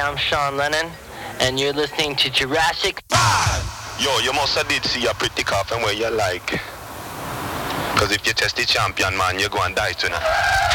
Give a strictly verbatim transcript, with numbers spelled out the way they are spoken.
I'm Sean Lennon, and you're listening to Jurassic Five. Yo, you must have did see a pretty coffin where you like. Because if you test the champion, man, you're going to die tonight.